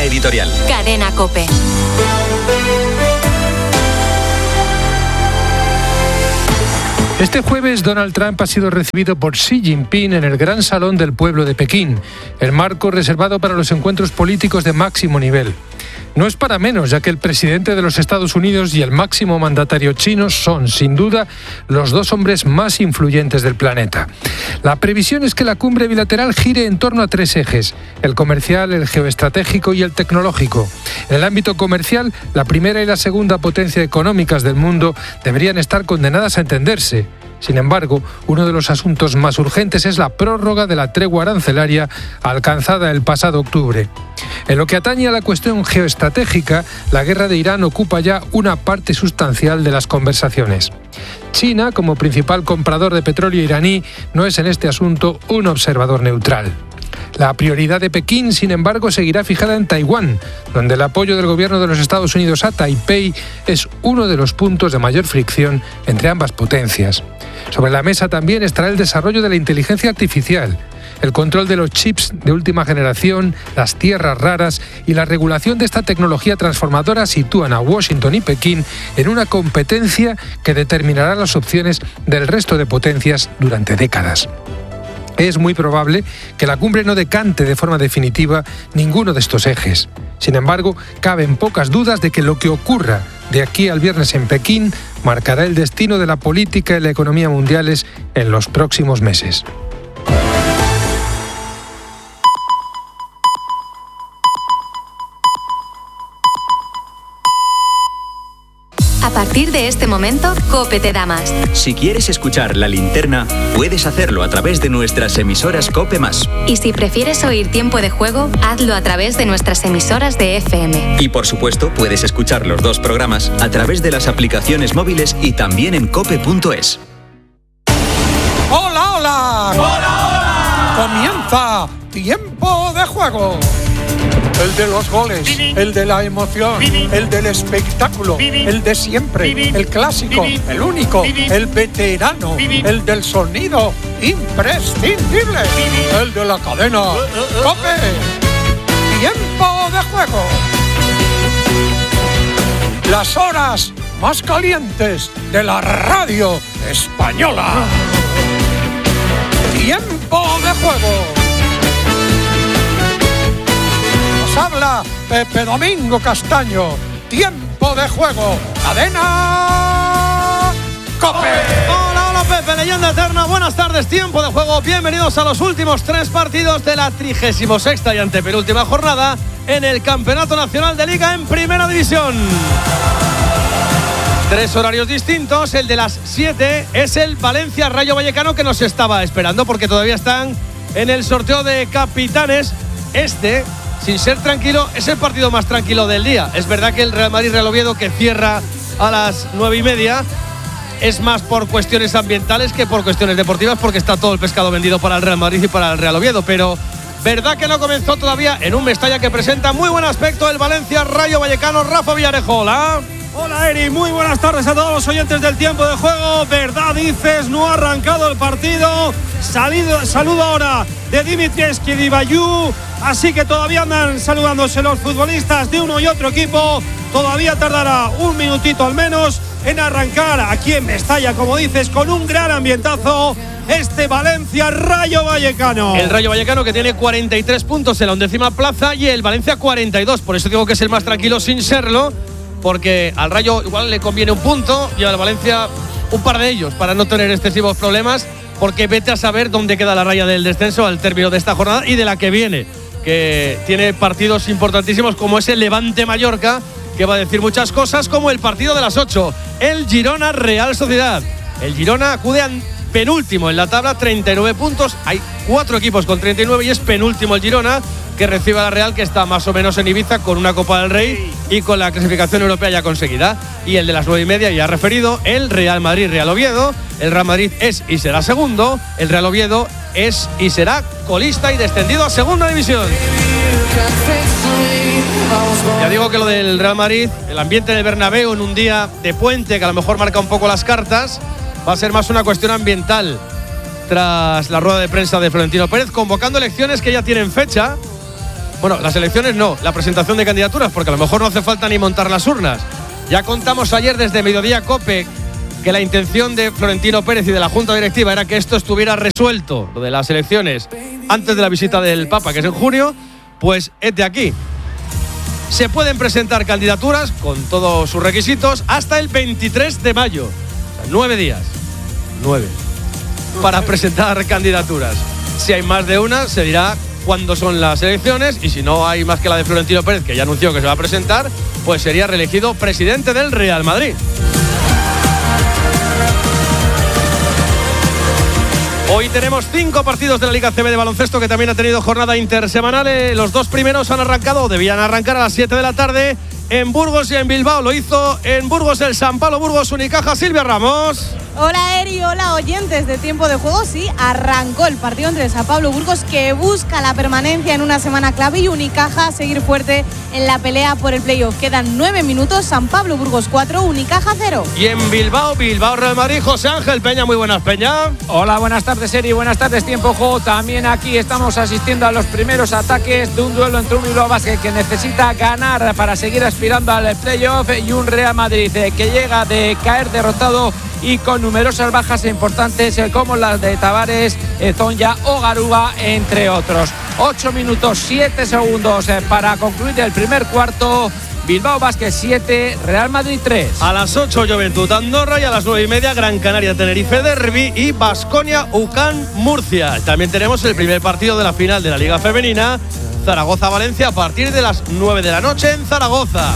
editorial. Cadena COPE. Este jueves, Donald Trump ha sido recibido por Xi Jinping en el Gran Salón del Pueblo de Pekín, el marco reservado para los encuentros políticos de máximo nivel. No es para menos, ya que el presidente de los Estados Unidos y el máximo mandatario chino son, sin duda, los dos hombres más influyentes del planeta. La previsión es que la cumbre bilateral gire en torno a tres ejes: el comercial, el geoestratégico y el tecnológico. En el ámbito comercial, la primera y la segunda potencia económicas del mundo deberían estar condenadas a entenderse. Sin embargo, uno de los asuntos más urgentes es la prórroga de la tregua arancelaria alcanzada el pasado octubre. En lo que atañe a la cuestión geoestratégica, la guerra de Irán ocupa ya una parte sustancial de las conversaciones. China, como principal comprador de petróleo iraní, no es en este asunto un observador neutral. La prioridad de Pekín, sin embargo, seguirá fijada en Taiwán, donde el apoyo del gobierno de los Estados Unidos a Taipei es uno de los puntos de mayor fricción entre ambas potencias. Sobre la mesa también estará el desarrollo de la inteligencia artificial, el control de los chips de última generación, las tierras raras y la regulación de esta tecnología transformadora sitúan a Washington y Pekín en una competencia que determinará las opciones del resto de potencias durante décadas. Es muy probable que la cumbre no decante de forma definitiva ninguno de estos ejes. Sin embargo, caben pocas dudas de que lo que ocurra de aquí al viernes en Pekín marcará el destino de la política y la economía mundiales en los próximos meses. A partir de este momento, COPE te da más. Si quieres escuchar La Linterna, puedes hacerlo a través de nuestras emisoras COPE+. Y si prefieres oír Tiempo de Juego, hazlo a través de nuestras emisoras de FM. Y por supuesto, puedes escuchar los dos programas a través de las aplicaciones móviles y también en cope.es. ¡Hola, hola! ¡Hola, hola! Comienza Tiempo de Juego. El de los goles, el de la emoción, el del espectáculo, el de siempre, el clásico, el único, el veterano, el del sonido imprescindible, el de la cadena COPE. Tiempo de Juego. Las horas más calientes de la radio española. Tiempo de Juego. Habla Pepe Domingo Castaño. Tiempo de Juego. Cadena COPE. Hola, hola Pepe, leyenda eterna. Buenas tardes, Tiempo de Juego. Bienvenidos a los últimos 3 partidos de la 36ª y antepenúltima jornada en el Campeonato Nacional de Liga en Primera División. 3 horarios distintos. El de las 7 es el Valencia Rayo Vallecano, que nos estaba esperando porque todavía están en el sorteo de capitanes. Sin ser tranquilo, es el partido más tranquilo del día. Es verdad que el Real Madrid-Real Oviedo, que cierra a las 9:30, es más por cuestiones ambientales que por cuestiones deportivas, porque está todo el pescado vendido para el Real Madrid y para el Real Oviedo. Pero verdad que no comenzó todavía en un Mestalla que presenta muy buen aspecto el Valencia-Rayo Vallecano. Rafa Villarejo, hola. Hola Eri, muy buenas tardes a todos los oyentes del Tiempo de Juego. Verdad dices, no ha arrancado el partido. Saludo ahora de Dimitrievski y de Bayú. Así que todavía andan saludándose los futbolistas de uno y otro equipo. Todavía tardará un minutito al menos en arrancar aquí en Mestalla, como dices, con un gran ambientazo. Este Valencia Rayo Vallecano. El Rayo Vallecano, que tiene 43 puntos en la 11ª plaza, y el Valencia 42. Por eso digo que es el más tranquilo sin serlo, porque al Rayo igual le conviene un punto y al Valencia un par de ellos para no tener excesivos problemas, porque vete a saber dónde queda la raya del descenso al término de esta jornada y de la que viene, que tiene partidos importantísimos como ese Levante-Mallorca, que va a decir muchas cosas, como el partido de las 8, el Girona-Real Sociedad. El Girona acude a penúltimo en la tabla, 39 puntos. Hay 4 equipos con 39 y es penúltimo el Girona, que recibe a la Real, que está más o menos en Ibiza con una Copa del Rey y con la clasificación europea ya conseguida. Y el de las 9:30 ya referido, el Real Madrid-Real Oviedo. El Real Madrid es y será segundo, el Real Oviedo es y será colista y descendido a segunda división. Ya digo que lo del Real Madrid, el ambiente del Bernabéu en un día de puente que a lo mejor marca un poco las cartas, va a ser más una cuestión ambiental, tras la rueda de prensa de Florentino Pérez, convocando elecciones que ya tienen fecha Bueno, las elecciones no, la presentación de candidaturas, porque a lo mejor no hace falta ni montar las urnas. Ya contamos ayer desde Mediodía COPE que la intención de Florentino Pérez y de la Junta Directiva era que esto estuviera resuelto, lo de las elecciones, antes de la visita del Papa, que es en junio. Pues hete aquí. Se pueden presentar candidaturas con todos sus requisitos hasta el 23 de mayo. O sea, 9 días. 9. Para presentar candidaturas. Si hay más de una, se dirá cuándo son las elecciones, y si no hay más que la de Florentino Pérez, que ya anunció que se va a presentar, pues sería reelegido presidente del Real Madrid. Hoy tenemos 5 partidos de la Liga CB de baloncesto, que también ha tenido jornada intersemanal. Los 2 primeros han arrancado, debían arrancar a las 7 de la tarde en Burgos y en Bilbao. Lo hizo en Burgos el San Pablo Burgos Unicaja. Silvia Ramos. Hola Eri, hola oyentes de Tiempo de Juego. Sí, arrancó el partido entre el San Pablo Burgos, que busca la permanencia en una semana clave, y Unicaja seguir fuerte en la pelea por el playoff. Quedan 9 minutos, San Pablo Burgos 4, Unicaja 0. Y en Bilbao Real Madrid, José Ángel Peña. Muy buenas, Peña. Hola, buenas tardes Eri, buenas tardes Tiempo de Juego. También aquí estamos asistiendo a los primeros ataques de un duelo entre un Bilbao Basket que necesita ganar para seguir aspirando al playoff, y un Real Madrid que llega de caer derrotado y con numerosas bajas importantes como las de Tavares, Zonja o Garuba, entre otros. 8 minutos 7 segundos para concluir el primer cuarto. Bilbao Basket 7, Real Madrid 3. A las 8 Juventud Andorra, y a las 9:30 Gran Canaria Tenerife Derby y Baskonia UCAN Murcia. También tenemos el primer partido de la final de la Liga Femenina, Zaragoza-Valencia, a partir de las 9 de la noche en Zaragoza.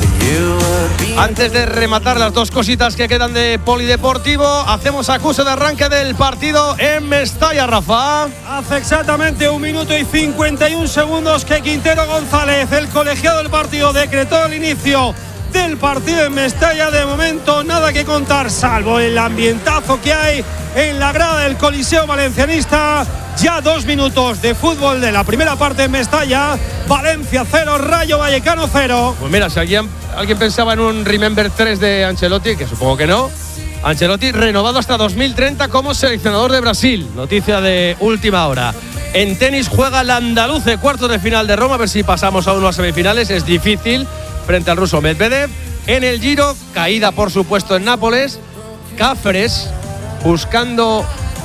Antes de rematar las 2 cositas que quedan de polideportivo, hacemos acuse de arranque del partido en Mestalla, Rafa. Hace exactamente 1 minuto y 51 segundos que Quintero González, el colegiado del partido, decretó el inicio del partido en Mestalla. De momento nada que contar, salvo el ambientazo que hay en la grada del Coliseo Valencianista. Ya 2 minutos de fútbol de la primera parte en Mestalla. Valencia 0, Rayo Vallecano 0. Pues mira, si alguien pensaba en un Remember 3 de Ancelotti, que supongo que no, Ancelotti renovado hasta 2030 como seleccionador de Brasil. Noticia de última hora. En tenis juega el Andaluce, cuartos de final de Roma. A ver si pasamos a unas semifinales. Es difícil frente al ruso Medvedev. En el Giro, caída por supuesto en Nápoles. Cáceres buscando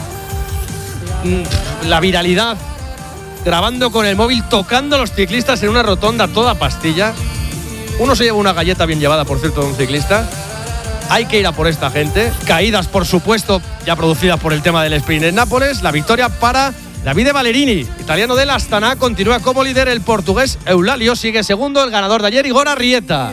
la viralidad, grabando con el móvil, tocando a los ciclistas en una rotonda toda pastilla. Uno se lleva una galleta bien llevada, por cierto, de un ciclista. Hay que ir a por esta gente. Caídas, por supuesto, ya producidas por el tema del sprint en Nápoles. La victoria para Davide Ballerini, italiano del Astana. Continúa como líder el portugués Eulalio. Sigue segundo el ganador de ayer, Igor Arrieta.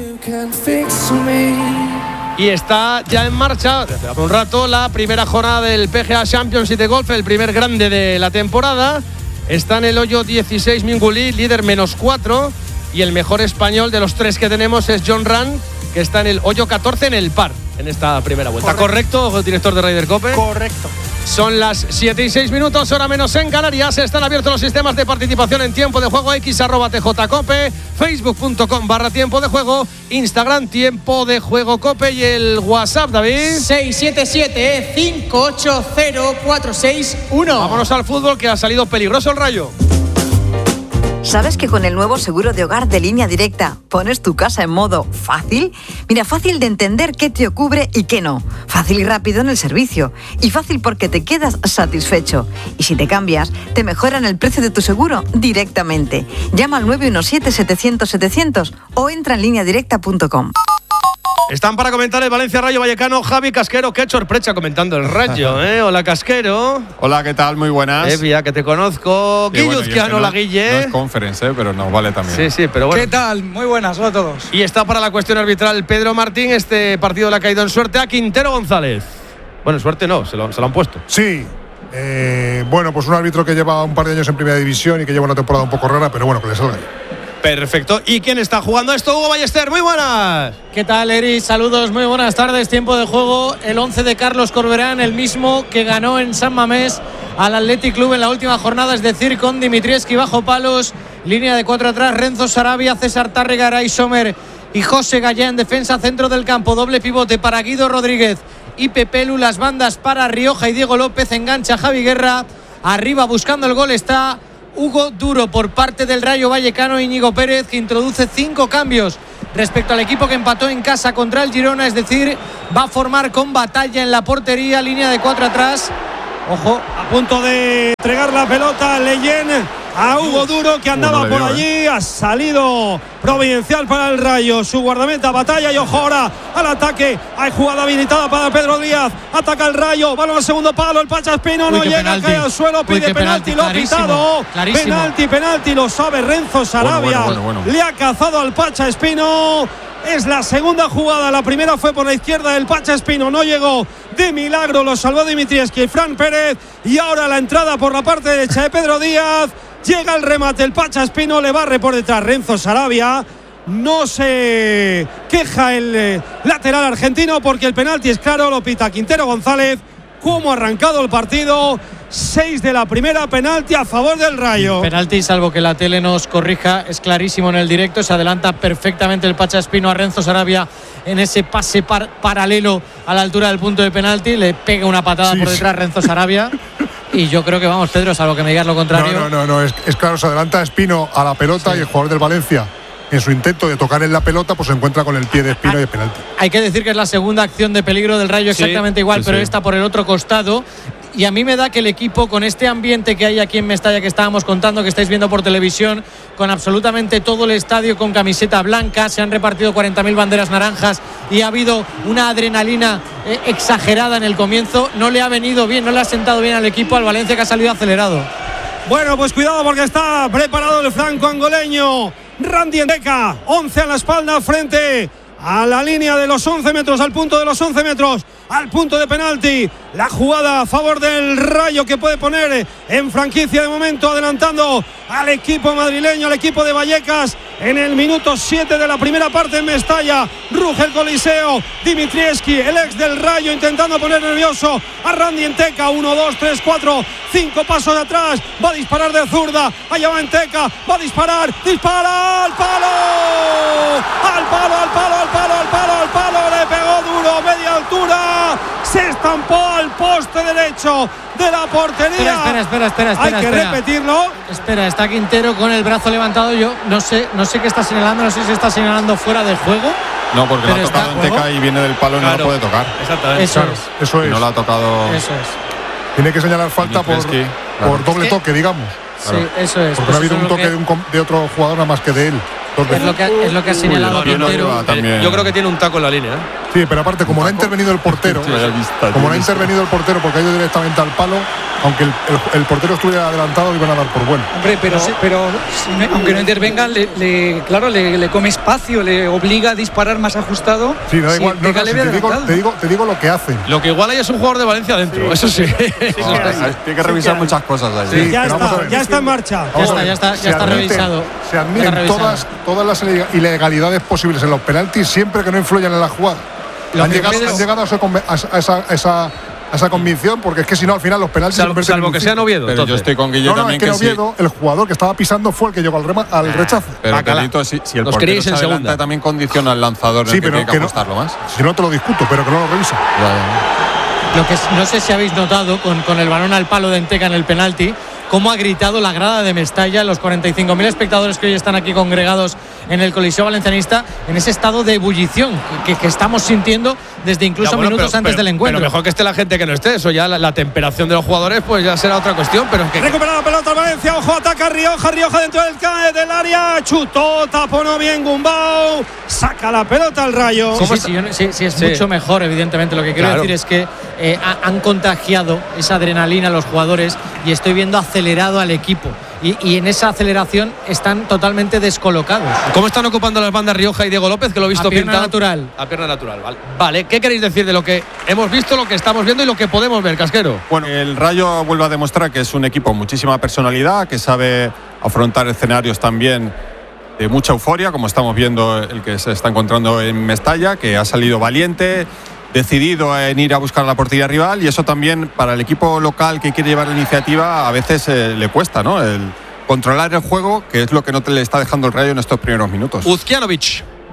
Y está ya en marcha, desde hace un rato, la primera jornada del PGA Championship de golf, el primer grande de la temporada. Está en el hoyo 16 Mingulí, líder -4. Y el mejor español de los 3 que tenemos es John Ram, que está en el hoyo 14 en el par, en esta primera vuelta. ¿Correcto, director de Ryder Cope? Correcto. Son las 7:06, hora menos en Canarias. Están abiertos los sistemas de participación en Tiempo de Juego, x@tjcope, facebook.com/Tiempo de Juego, Instagram Tiempo de Juego Cope, y el WhatsApp, David. 677-580-461. Vámonos al fútbol, que ha salido peligroso el Rayo. ¿Sabes que con el nuevo seguro de hogar de Línea Directa pones tu casa en modo fácil? Mira, fácil de entender qué te cubre y qué no. Fácil y rápido en el servicio. Y fácil porque te quedas satisfecho. Y si te cambias, te mejoran el precio de tu seguro directamente. Llama al 917-700-700 o entra en lineadirecta.com. Están para comentar el Valencia Rayo Vallecano Javi Casquero. Qué sorpresa comentando el Rayo, ¿eh? Hola, Casquero. Hola, ¿qué tal? Muy buenas. Ya que te conozco. Guilluzquiano, la Guille. No es conference, pero nos vale también. Sí, pero bueno. ¿Qué tal? Muy buenas, hola a todos. Y está para la cuestión arbitral Pedro Martín. Este partido le ha caído en suerte a Quintero González. Bueno, suerte no, se lo han puesto. Sí. Bueno, pues un árbitro que lleva un par de años en primera división y que lleva una temporada un poco rara, pero bueno, que le salga. Perfecto. ¿Y quién está jugando esto? Hugo Ballester, muy buenas. ¿Qué tal, Eri? Saludos, muy buenas tardes. Tiempo de juego, el 11 de Carlos Corberán, el mismo que ganó en San Mamés al Athletic Club en la última jornada, es decir, con Dimitrievski bajo palos, línea de 4 atrás, Renzo Sarabia, César Tárrega, Aray Sommer y José Gallá en defensa, centro del campo, doble pivote para Guido Rodríguez y Pepelu, las bandas para Rioja y Diego López, engancha Javi Guerra, arriba buscando el gol está Hugo Duro por parte del Rayo Vallecano. Íñigo Pérez, que introduce 5 cambios respecto al equipo que empató en casa contra el Girona, es decir, va a formar con Batalla en la portería, línea de 4 atrás. Ojo, a punto de entregar la pelota Leyen a Hugo Duro, que andaba por allí. Ha salido providencial para el Rayo su guardameta Batalla. Y ojo ahora al ataque. Hay jugada habilitada para Pedro Díaz. Ataca el Rayo, balón al segundo palo. El Pacha Espino no llega, penalti. Cae al suelo, pide penalti, lo ha pitado. Penalti, lo sabe Renzo Sarabia. Bueno. Le ha cazado al Pacha Espino. Es la segunda jugada, la primera fue por la izquierda del Pacha Espino, no llegó de milagro, lo salvó Dimitrievski y Fran Pérez. Y ahora la entrada por la parte derecha de Pedro Díaz. Llega el remate, el Pacha Espino le barre por detrás Renzo Sarabia. No se queja el lateral argentino porque el penalti es claro, lo pita Quintero González. ¿Cómo ha arrancado el partido? 6 de la primera, penalti a favor del Rayo. Penalti, salvo que la tele nos corrija, es clarísimo en el directo. Se adelanta perfectamente el Pacha Espino a Renzo Sarabia en ese pase paralelo a la altura del punto de penalti. Le pega una patada por detrás Renzo Sarabia. Y yo creo que vamos, Pedro, salvo que me digas lo contrario. No, es claro, se adelanta Espino a la pelota y el jugador del Valencia, en su intento de tocar en la pelota, pues se encuentra con el pie de Espino y es penalti. Hay que decir que es la segunda acción de peligro del Rayo exactamente igual, pero esta por el otro costado. Y a mí me da que el equipo, con este ambiente que hay aquí en Mestalla, que estábamos contando, que estáis viendo por televisión, con absolutamente todo el estadio con camiseta blanca, se han repartido 40.000 banderas naranjas y ha habido una adrenalina exagerada en el comienzo, no le ha venido bien, no le ha sentado bien al equipo, al Valencia, que ha salido acelerado. Bueno, pues cuidado porque está preparado el franco angoleño Randy Enteca, 11 a la espalda frente a la línea de los 11 metros, al punto de los 11 metros, al punto de penalti. La jugada a favor del Rayo, que puede poner en franquicia de momento, adelantando al equipo madrileño, al equipo de Vallecas, en el minuto 7 de la primera parte en Mestalla. Ruge el Coliseo, Dimitrievski, el ex del Rayo, intentando poner nervioso a Randy Enteca. 1, 2, 3, 4, 5 pasos de atrás, va a disparar de zurda, allá va Enteca, va a disparar, dispara al palo, le pegó duro, media altura, se estampó al poste derecho de la portería. Espera. Hay que repetirlo. Espera, está Quintero con el brazo levantado. Yo no sé qué está señalando, no sé si está señalando fuera de juego. No, porque lo ha tocado Enteca y viene del palo y no lo puede tocar. Exactamente. Eso es. No lo ha tocado. Eso es. Tiene que señalar falta por doble toque, digamos. Sí, eso es. Porque no ha habido un toque de otro jugador nada más que de él. Es lo que ha señalado Quintero. Yo creo que tiene un taco en la línea. Sí, pero aparte, como no ha intervenido el portero, porque ha ido directamente al palo, aunque el portero estuviera adelantado, iban a dar por bueno. Hombre, pero aunque no intervenga, le come espacio, le obliga a disparar más ajustado. Sí, da igual. Te digo lo que hacen. Lo que igual hay es un jugador de Valencia dentro, eso sí. Tiene que revisar muchas cosas ahí. Sí, ya está en marcha. Ya está revisado. Se admiten todas las ilegalidades posibles en los penaltis, siempre que no influyan en la jugada. Han llegado a esa convicción, porque es que si no, al final los penaltis salvo que sean Oviedo. Pero yo estoy con Guillermo también. Es que Oviedo, el jugador que estaba pisando, fue el que llegó al rechazo. Pero si el portero se adelanta, también condiciona al lanzador, en el que tiene que apostarlo más. Si no te lo discuto, pero que no lo revisa. Lo que no sé si habéis notado con el balón al palo de Enteca en el penalti, cómo ha gritado la grada de Mestalla, los 45.000 espectadores que hoy están aquí congregados en el Coliseo Valencianista, en ese estado de ebullición que estamos sintiendo desde incluso minutos antes del encuentro. Pero mejor que esté la gente que no esté, eso ya la temperación de los jugadores pues ya será otra cuestión. Pero recupera la pelota al Valencia, ojo, ataca Rioja dentro del área, chutó, taponó bien Gumbau, saca la pelota al Rayo. Sí, es mucho mejor, evidentemente. Lo que quiero decir es que han contagiado esa adrenalina a los jugadores y estoy viendo acelerado al equipo. Y en esa aceleración están totalmente descolocados. ¿Cómo están ocupando las bandas Rioja y Diego López, que lo he visto pintado? A pierna natural, vale. ¿Qué queréis decir de lo que hemos visto, lo que estamos viendo y lo que podemos ver, Casquero? Bueno, el Rayo vuelve a demostrar que es un equipo con muchísima personalidad, que sabe afrontar escenarios también de mucha euforia, como estamos viendo el que se está encontrando en Mestalla, que ha salido valiente, decidido en ir a buscar la portería rival, y eso también para el equipo local que quiere llevar la iniciativa a veces le cuesta, ¿no? El controlar el juego, que es lo que no te le está dejando el Rayo en estos primeros minutos. Uzkianovic.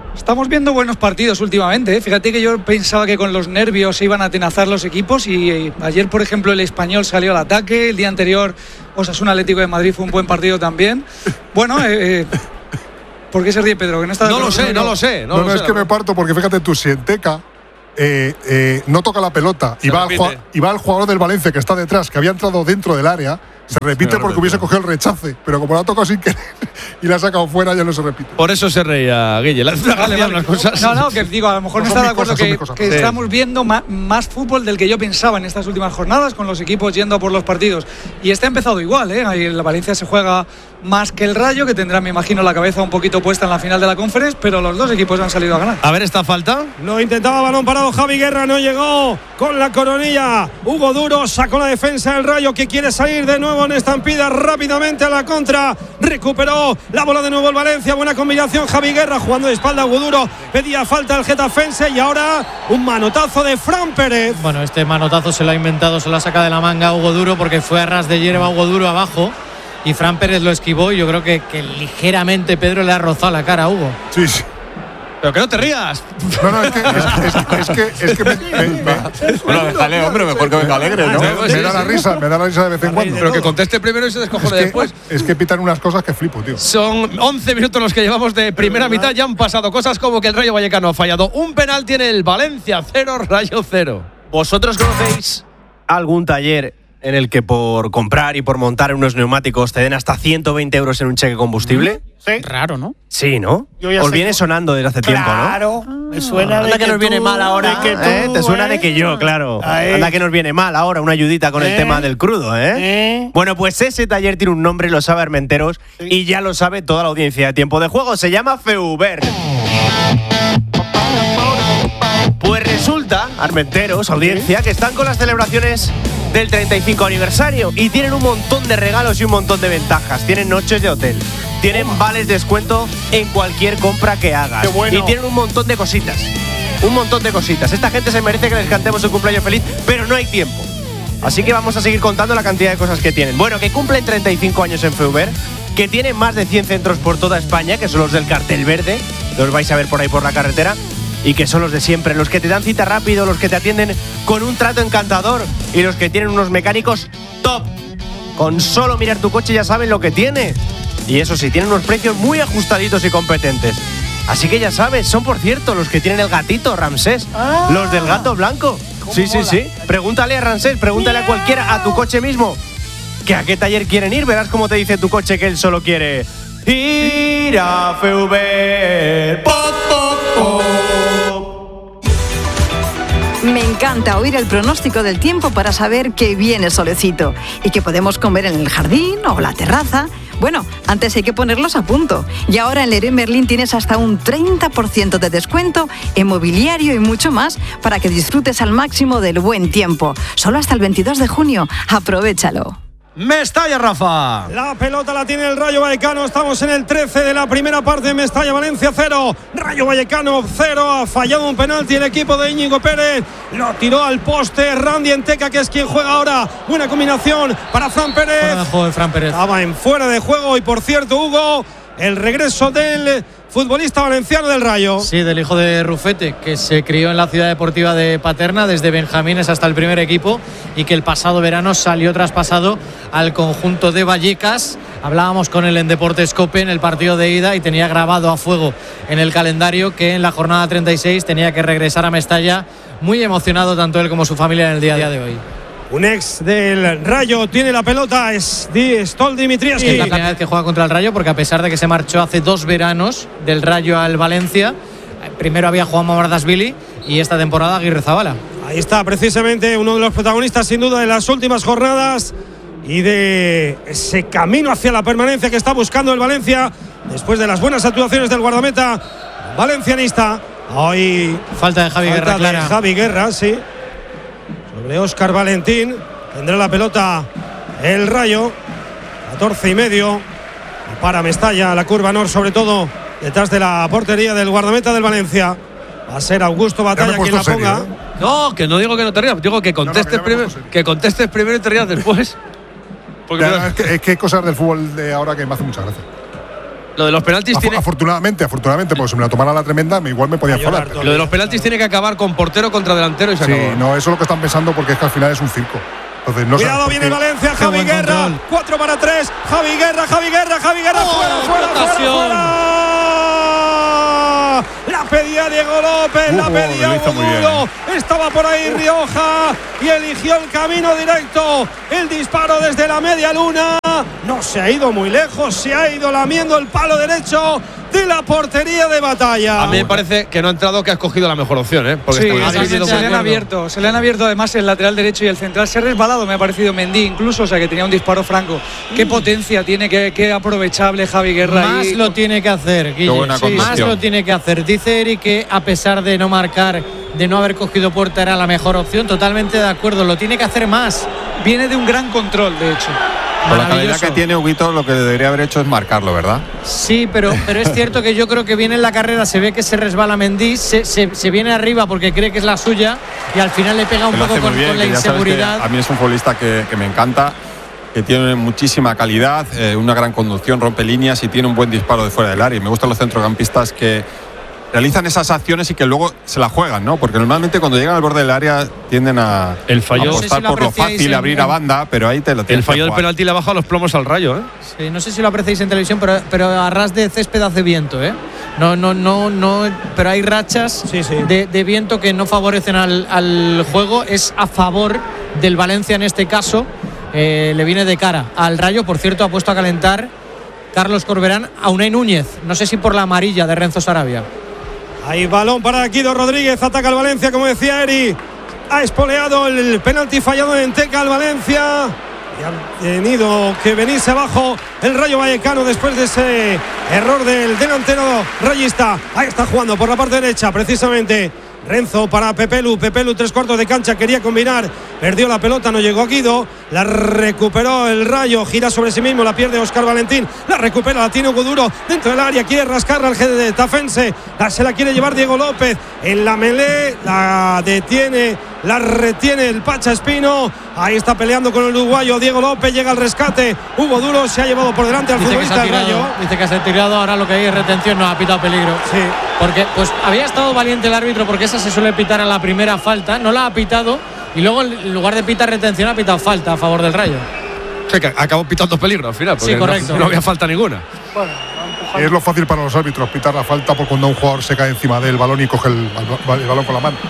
Estamos viendo buenos partidos últimamente, ¿eh? Fíjate que yo pensaba que con los nervios se iban a atenazar los equipos y ayer, por ejemplo, el Español salió al ataque, el día anterior Osasuna Atlético de Madrid fue un buen partido también. Bueno, ¿por qué se ríe Pedro? ¿Que no está de acuerdo? No lo sé. No, es que me parto porque fíjate tú, si en Teca no toca la pelota y va el jugador del Valencia que está detrás, que había entrado dentro del área, se repite porque hubiese cogido el rechace, pero como la ha tocado sin querer y la ha sacado fuera, ya no se repite. Por eso se reía Guille. Unas cosas. No, que digo, a lo mejor no está de acuerdo que estamos viendo más fútbol del que yo pensaba en estas últimas jornadas, con los equipos yendo a por los partidos. Y este ha empezado igual, ¿eh? Ahí la Valencia se juega más que el Rayo, que tendrá, me imagino, la cabeza un poquito puesta en la final de la Conference, pero los dos equipos han salido a ganar. A ver esta falta. Lo intentaba, balón parado Javi Guerra, no llegó con la coronilla. Hugo Duro sacó la defensa del Rayo, que quiere salir de nuevo en estampida rápidamente a la contra. Recuperó la bola de nuevo el Valencia. Buena combinación, Javi Guerra jugando de espalda a Hugo Duro. Pedía falta el getafense y ahora un manotazo de Fran Pérez. Bueno, este manotazo se lo ha inventado, se lo ha sacado de la manga Hugo Duro porque fue a ras de hierba Hugo Duro abajo y Fran Pérez lo esquivó y yo creo que ligeramente Pedro le ha rozado la cara a Hugo. Sí. Pero que no te rías. No, es que bueno, déjale, hombre, mejor que venga alegre, ¿no? Me da la risa de vez en cuando. Pero que conteste primero y se descojone después. Es que pitan unas cosas que flipo, tío. Son 11 minutos los que llevamos de primera mitad. Ya han pasado cosas como que el Rayo Vallecano ha fallado un penal, tiene el Valencia 0, Rayo 0. ¿Vosotros conocéis algún taller en el que por comprar y por montar unos neumáticos te den hasta 120 euros en un cheque combustible? Sí. Raro, ¿no? Sí, ¿no? Os viene sonando desde hace tiempo, ¿no? Claro, me suena de que nos viene mal ahora. Te suena de que yo, claro. Anda que nos viene mal ahora una ayudita con el tema del crudo, ¿eh? Bueno, pues ese taller tiene un nombre, lo sabe Armenteros, y ya lo sabe toda la audiencia de Tiempo de Juego. Se llama Feuber. Pues resulta, Armenteros, audiencia, que están con las celebraciones del 35 aniversario y tienen un montón de regalos y un montón de ventajas. Tienen noches de hotel, tienen vales de descuento en cualquier compra que hagas. ¡Qué bueno! Y tienen un montón de cositas. Un montón de cositas. Esta gente se merece que les cantemos un cumpleaños feliz, pero no hay tiempo. Así que vamos a seguir contando la cantidad de cosas que tienen. Bueno, que cumplen 35 años en Feuber, que tienen más de 100 centros por toda España, que son los del cartel verde, los vais a ver por ahí por la carretera, y que son los de siempre, los que te dan cita rápido, los que te atienden con un trato encantador y los que tienen unos mecánicos top. Con solo mirar tu coche ya saben lo que tiene. Y eso sí, tienen unos precios muy ajustaditos y competentes. Así que ya sabes, son por cierto los que tienen el gatito, Ramsés, los del gato blanco. Sí. Pregúntale a Ramsés, pregúntale a cualquiera, a tu coche mismo, que a qué taller quieren ir. Verás cómo te dice tu coche que él solo quiere ir a Feuber. Me encanta oír el pronóstico del tiempo para saber que viene solecito y que podemos comer en el jardín o la terraza. Bueno, antes hay que ponerlos a punto. Y ahora en Leroy Merlin tienes hasta un 30% de descuento en mobiliario y mucho más para que disfrutes al máximo del buen tiempo. Solo hasta el 22 de junio. Aprovéchalo. Mestalla, Rafa. La pelota la tiene el Rayo Vallecano. Estamos en el 13 de la primera parte. Mestalla, Valencia 0. Rayo Vallecano 0. Ha fallado un penalti el equipo de Íñigo Pérez. Lo tiró al poste Randy Enteca, que es quien juega ahora. Buena combinación para Fran Pérez. Fuera de juego de Fran Pérez. Estaba en fuera de juego. Y por cierto, Hugo, el regreso del futbolista valenciano del Rayo. Sí, del hijo de Rufete, que se crió en la ciudad deportiva de Paterna, desde benjamines hasta el primer equipo, y que el pasado verano salió traspasado al conjunto de Vallecas. Hablábamos con él en Deportes Cope en el partido de ida y tenía grabado a fuego en el calendario que en la jornada 36 tenía que regresar a Mestalla. Muy emocionado tanto él como su familia en el día de hoy. Un ex del Rayo tiene la pelota, es Stol Dimitrievski. Es la primera vez que juega contra el Rayo, porque a pesar de que se marchó hace 2 veranos del Rayo al Valencia, primero había jugado Mamardashvili y esta temporada Aguirre Zabala. Ahí está precisamente uno de los protagonistas sin duda de las últimas jornadas y de ese camino hacia la permanencia que está buscando el Valencia después de las buenas actuaciones del guardameta valencianista. Hoy falta de Javi Guerra, clara. Javi Guerra, sí. Sobre Óscar Valentín. Tendrá la pelota el Rayo. 14:30 para Mestalla, la curva norte, sobre todo detrás de la portería del guardameta del Valencia. Va a ser Augusto Batalla quien la ponga. Serio, ¿eh? No, que no digo que no te rías, digo que contestes primero y te rías después. Es que hay cosas del fútbol de ahora que me hacen mucha gracia. Lo de los penaltis afortunadamente, porque si me la tomara la tremenda, igual me podía enfadar. Lo de los penaltis tiene que acabar con portero contra delantero y se acabó. No, eso es lo que están pensando porque es que al final es un circo. Entonces, no cuidado, viene Valencia, Javi Guerra, 4 para 3, Javi Guerra, fuera. La pedía Diego López, la pedía Hugo. Estaba por ahí Rioja y eligió el camino directo. El disparo desde la media luna. No se ha ido muy lejos, se ha ido lamiendo el palo derecho de la portería de Batalla. A mí me parece que no ha entrado, que ha escogido la mejor opción, porque se le han abierto además el lateral derecho y el central. Se ha resbalado, me ha parecido Mendy incluso, o sea que tenía un disparo franco. Qué potencia tiene, qué aprovechable Javi Guerra. Más lo tiene que hacer, Guille. Más lo tiene que hacer. Dice Eric que a pesar de no marcar, de no haber cogido puerta, era la mejor opción. Totalmente de acuerdo, lo tiene que hacer más. Viene de un gran control, de hecho. Con la calidad que tiene Huguito, lo que debería haber hecho es marcarlo, ¿verdad? Sí, pero es cierto que yo creo que viene en la carrera, se ve que se resbala Mendy, se viene arriba porque cree que es la suya y al final le pega un poco con la inseguridad. A mí es un futbolista que me encanta, que tiene muchísima calidad, una gran conducción, rompe líneas y tiene un buen disparo de fuera del área. Y me gustan los centrocampistas que realizan esas acciones y que luego se la juegan, ¿no? Porque normalmente cuando llegan al borde del área tienden a apostar por lo fácil, abrir a banda, pero ahí te lo tienes. El fallo del penalti le ha bajado los plomos al Rayo, ¿eh? Sí, no sé si lo apreciáis en televisión, pero a ras de césped hace viento, ¿eh? No, pero hay rachas de viento que no favorecen al juego. Es a favor del Valencia en este caso. Le viene de cara al Rayo. Por cierto, ha puesto a calentar Carlos Corberán a Unai Núñez. No sé si por la amarilla de Renzo Sarabia. Hay balón para Guido Rodríguez, ataca el Valencia, como decía Eri. Ha espoleado el penalti fallado en Teca al Valencia. Y ha tenido que venirse abajo el Rayo Vallecano después de ese error del delantero rayista. Ahí está jugando por la parte derecha, precisamente. Renzo para Pepelu, 3/4 de cancha, quería combinar, perdió la pelota, no llegó a Guido, la recuperó el Rayo, gira sobre sí mismo, la pierde Óscar Valentín, la recupera, la tiene Hugo Duro dentro del área, quiere rascarla al Getafense, se la quiere llevar Diego López, en la melé, la detiene, la retiene el Pacha Espino, ahí está peleando con el uruguayo Diego López, llega al rescate, Hugo Duro se ha llevado por delante al futbolista del Rayo. Dice que se ha tirado, ahora lo que hay es retención, no ha pitado peligro. Sí. Porque pues había estado valiente el árbitro, porque esa se suele pitar a la primera falta, no la ha pitado y luego en lugar de pitar retención ha pitado falta a favor del Rayo. Que acabó pitando peligro al final, porque sí, correcto. No había falta ninguna. Bueno, es lo fácil para los árbitros, pitar la falta por cuando un jugador se cae encima del balón y coge el balón con la mano.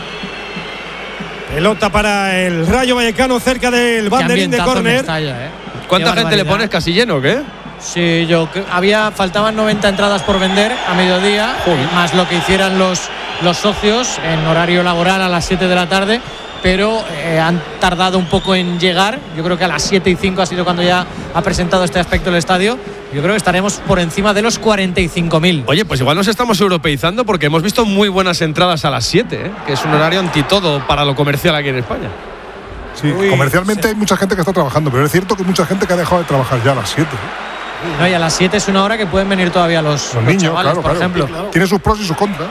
Pelota para el Rayo Vallecano cerca del banderín de córner. ¿Cuánta gente le pones? ¿Casi lleno o qué? Sí, faltaban 90 entradas por vender a mediodía, más lo que hicieran los socios en horario laboral a las 7 de la tarde, pero han tardado un poco en llegar. Yo creo que a las 7:05 ha sido cuando ya ha presentado este aspecto el estadio. Yo creo que estaremos por encima de los 45.000. Oye, pues igual nos estamos europeizando porque hemos visto muy buenas entradas a las 7, que es un horario antitodo para lo comercial aquí en España. Sí, comercialmente hay mucha gente que está trabajando, pero es cierto que hay mucha gente que ha dejado de trabajar ya a las 7. No, y a las 7 es una hora que pueden venir todavía los niños, chavales, por ejemplo. Claro. Tiene sus pros y sus contras.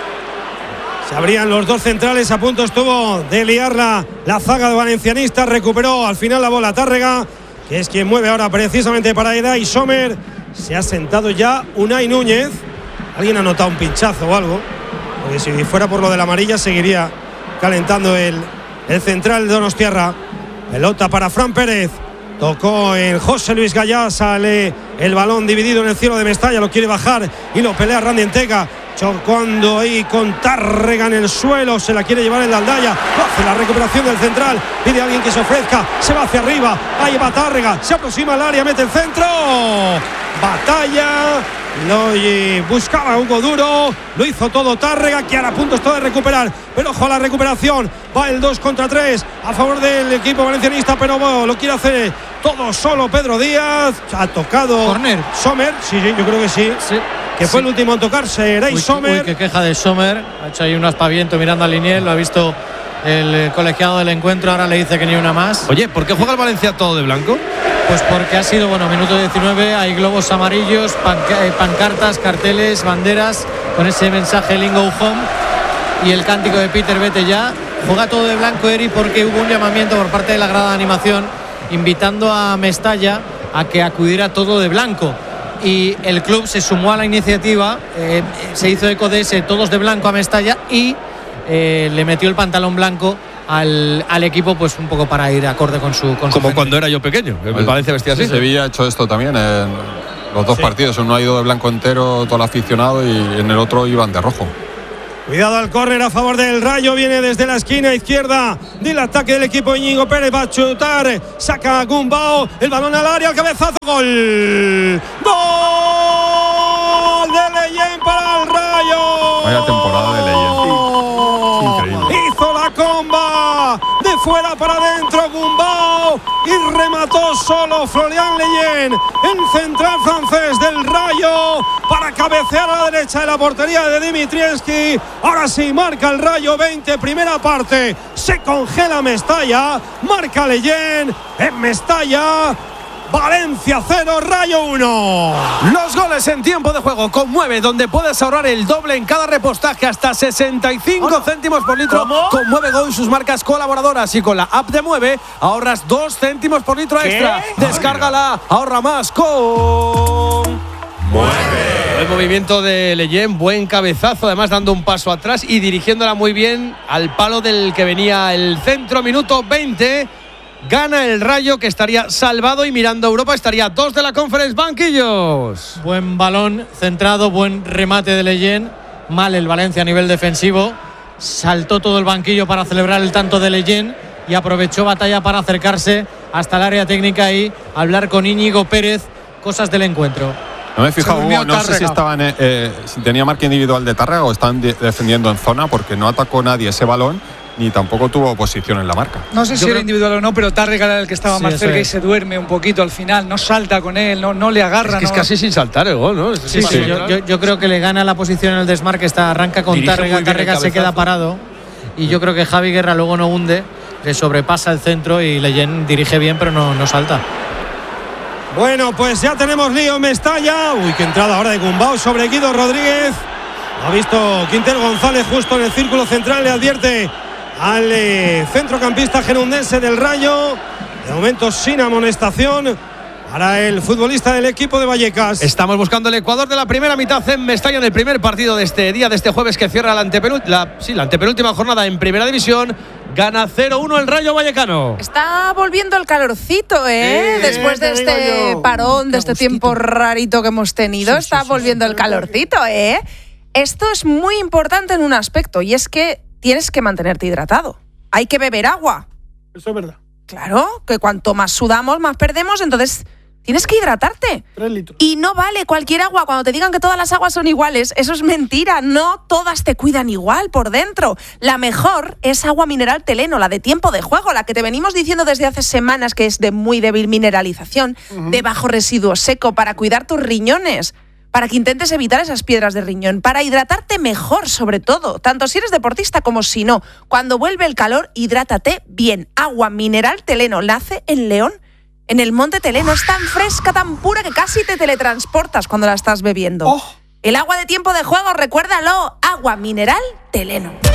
Se abrían los dos centrales, a punto estuvo de liarla la zaga de valencianistas, recuperó al final la bola Tárrega, que es quien mueve ahora precisamente para Edai Sommer. Se ha sentado ya Unai Núñez. Alguien ha notado un pinchazo o algo, porque si fuera por lo de la amarilla seguiría calentando el central de Donostiarra. Pelota para Fran Pérez. Tocó en José Luis Gallá, sale el balón dividido en el cielo de Mestalla, lo quiere bajar y lo pelea Randy Entega. Chocando ahí con Tárrega en el suelo, se la quiere llevar el Aldaya, hace la recuperación del central, pide a alguien que se ofrezca, se va hacia arriba, ahí va Tárrega, se aproxima al área, mete el centro, Batalla, lo buscaba Hugo Duro, lo hizo todo Tárrega, que ahora a punto está de recuperar, pero ojo a la recuperación, va el 2 contra 3 a favor del equipo valencianista, pero bueno, lo quiere hacer todo solo Pedro Díaz, ha tocado corner. Sommer, sí, yo creo que sí. Que fue el último en tocarse, Edai Sommer. Que queja de Sommer, ha hecho ahí un aspaviento mirando a Liniers, lo ha visto el colegiado del encuentro, ahora le dice que ni una más. Oye, ¿por qué juega el Valencia todo de blanco? Pues porque ha sido, minuto 19, hay globos amarillos, pancartas, carteles, banderas, con ese mensaje Lingo Home y el cántico de Peter Vete ya. Juega todo de blanco, Eri, porque hubo un llamamiento por parte de la grada de animación invitando a Mestalla a que acudiera todo de blanco. y el club se sumó a la iniciativa, se hizo eco de ese todos de blanco a Mestalla y le metió el pantalón blanco al equipo, pues un poco para ir acorde con su como cuando era yo pequeño, el Valencia vestía así. Sevilla ha hecho esto también en los dos partidos. Uno ha ido de blanco entero, todo el aficionado, y en el otro iban de rojo. Cuidado al córner a favor del Rayo, viene desde la esquina izquierda del ataque del equipo. Íñigo Pérez va a chutar, saca a Gumbau, el balón al área, el cabezazo, gol. ¡Gol de Leyen para el Rayo! Vaya temporada de Leyen. Increíble. Hizo la comba de fuera para adentro Gumbau y remató solo Florian Leyen, el central francés del Rayo, para cabecear a la derecha de la portería de Dimitrievski. Ahora sí marca el Rayo, 20, primera parte. Se congela Mestalla, marca Leyen en Mestalla. Valencia 0, Rayo 1. Los goles en tiempo de juego con Mueve, donde puedes ahorrar el doble en cada repostaje, hasta 65 céntimos por litro. ¿Cómo? Con Mueve Go y sus marcas colaboradoras, y con la app de Mueve ahorras 2 céntimos por litro extra. Descárgala, ahorra más con Mueve. El movimiento de Leyen, buen cabezazo, además dando un paso atrás y dirigiéndola muy bien al palo del que venía el centro. Minuto 20. Gana el Rayo, que estaría salvado, y mirando a Europa estaría 2 de la Conference. Banquillos. Buen balón centrado, buen remate de Leyen. Mal el Valencia a nivel defensivo. Saltó todo el banquillo para celebrar el tanto de Leyen y aprovechó batalla para acercarse hasta el área técnica y hablar con Íñigo Pérez, cosas del encuentro. No me he fijado, Hugo, no sé si estaban si tenía marca individual de Tárrega o están defendiendo en zona, porque no atacó nadie ese balón ni tampoco tuvo posición en la marca. No sé si era individual o no, pero Tárrega era el que estaba más cerca y se duerme un poquito al final, no salta con él, no le agarra. Es casi sin saltar el gol, ¿no? Sí. Yo creo que le gana la posición en el desmarque, arranca con Tárrega se queda parado y yo creo que Javi Guerra luego no hunde, le sobrepasa el centro y Leyen dirige bien pero no salta. Bueno, pues ya tenemos lío en Mestalla. Uy, qué entrada ahora de Gumbau sobre Guido Rodríguez. Lo ha visto Quintero González justo en el círculo central, le advierte al centrocampista gerundense del Rayo. De momento sin amonestación para el futbolista del equipo de Vallecas. Estamos buscando el Ecuador de la primera mitad en Mestalla, en el primer partido de este día, de este jueves, que cierra la antepenúltima jornada en Primera División. Gana 0-1 el Rayo Vallecano. Está volviendo el calorcito, después de este parón, de este tiempo rarito que hemos tenido. Está volviendo el calorcito, Esto es muy importante en un aspecto, y es que tienes que mantenerte hidratado. Hay que beber agua. Eso es verdad. Claro, que cuanto más sudamos, más perdemos, entonces tienes que hidratarte. 3 litros. Y no vale cualquier agua. Cuando te digan que todas las aguas son iguales, eso es mentira. No todas te cuidan igual por dentro. La mejor es agua mineral Teleno, la de tiempo de juego, la que te venimos diciendo desde hace semanas que es de muy débil mineralización, de bajo residuo seco, para cuidar tus riñones, para que intentes evitar esas piedras de riñón, para hidratarte mejor sobre todo, tanto si eres deportista como si no. Cuando vuelve el calor, hidrátate bien. Agua mineral Teleno, nace en León, en el Monte Teleno. Es tan fresca, tan pura, que casi te teletransportas cuando la estás bebiendo. El agua de tiempo de juego, recuérdalo, agua mineral Teleno.